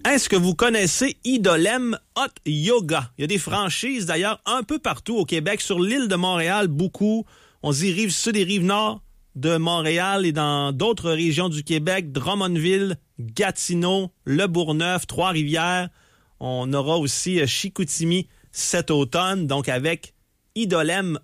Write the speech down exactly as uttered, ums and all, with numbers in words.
Est-ce que vous connaissez Idolem Hot Yoga? Il y a des franchises d'ailleurs un peu partout au Québec, sur l'île de Montréal, beaucoup. On se dit rive sud et rive nord de Montréal et dans d'autres régions du Québec, Drummondville, Gatineau, Le Bourgneuf, Trois-Rivières. On aura aussi Chicoutimi cet automne, donc avec Idolem